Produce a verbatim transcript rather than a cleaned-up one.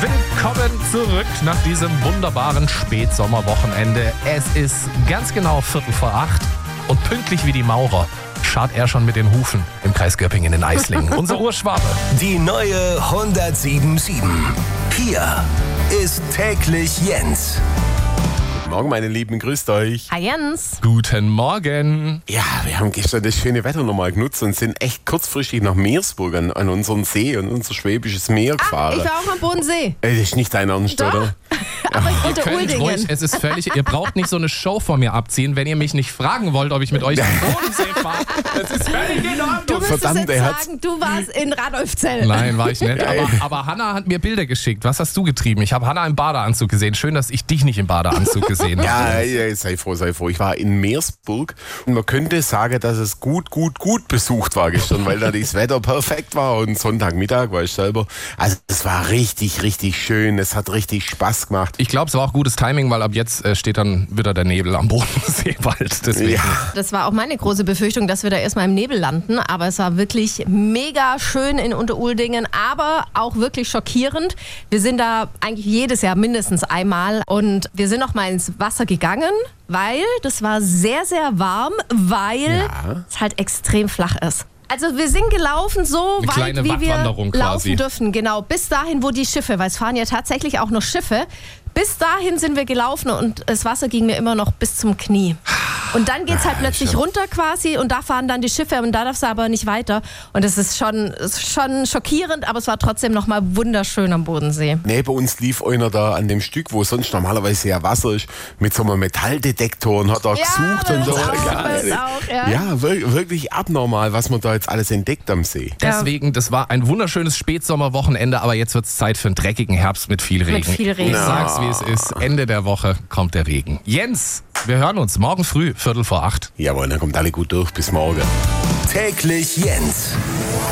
Willkommen zurück nach diesem wunderbaren Spätsommerwochenende. Es ist ganz genau Viertel vor acht und pünktlich wie die Maurer scharrt er schon mit den Hufen im Kreis Göppingen in Eislingen. Unser Urschwabe. Die neue hundertsieben Komma sieben. Hier ist täglich Jens. Guten Morgen, meine Lieben, grüßt euch. Hi Jens. Guten Morgen. Ja, wir haben gestern das schöne Wetter nochmal genutzt und sind echt kurzfristig nach Meersburg an, an unseren See und unser Schwäbisches Meer gefahren. Ich war auch am Bodensee. Ey, das ist nicht dein Ernst, Doch. oder? Aber ich Ihr unter könnt Uldingen. ruhig, es ist völlig, ihr braucht nicht so eine Show von mir abziehen, wenn ihr mich nicht fragen wollt, ob ich mit euch zum Bodensee fahre. Das ist völlig in Ordnung. Du müsstest Verdammt, er jetzt hat's- sagen, du warst in Radolfzell. Nein, war ich nicht. Aber, aber Hanna hat mir Bilder geschickt. Was hast du getrieben? Ich habe Hanna im Badeanzug gesehen. Schön, dass ich dich nicht im Badeanzug gesehen habe. Ja, ja, sei froh, sei froh. Ich war in Meersburg und man könnte sagen, dass es gut, gut, gut besucht war gestern, weil da das Wetter perfekt war und Sonntagmittag war ich selber. Also es war richtig, richtig schön. Es hat richtig Spaß gemacht. Ich glaube, es war auch gutes Timing, weil ab jetzt äh, steht dann wieder der Nebel am Bodensee bald. Deswegen. Ja. Das war auch meine große Befürchtung, dass wir da erstmal im Nebel landen. Aber es war wirklich mega schön in Unteruldingen, aber auch wirklich schockierend. Wir sind da eigentlich jedes Jahr mindestens einmal und wir sind noch mal ins Wasser gegangen, weil das war sehr, sehr warm, weil Ja. es halt extrem flach ist. Also wir sind gelaufen so Eine weit, kleine wie wir Wattwanderung quasi. laufen dürfen. Genau, bis dahin, wo die Schiffe, weil es fahren ja tatsächlich auch noch Schiffe. Bis dahin sind wir gelaufen und das Wasser ging mir immer noch bis zum Knie. Und dann geht's halt plötzlich schon. runter quasi und da fahren dann die Schiffe und da darfst du aber nicht weiter. Und das ist schon, ist schon schockierend, aber es war trotzdem nochmal wunderschön am Bodensee. Neben uns lief einer da an dem Stück, wo sonst normalerweise ja Wasser ist, mit so einem Metalldetektor und hat da gesucht bei und uns so. auch, Ja, bei uns auch, ja. ja, wir- wirklich abnormal, was man da jetzt alles entdeckt am See. Deswegen, das war ein wunderschönes Spätsommerwochenende, aber jetzt wird es Zeit für einen dreckigen Herbst mit viel Regen. Mit viel Regen. Ich sag's, wie es ist. Ende der Woche kommt der Regen. Jens, wir hören uns morgen früh, Viertel vor acht. Jawohl, dann kommt alle gut durch. Bis morgen. Täglich Jens.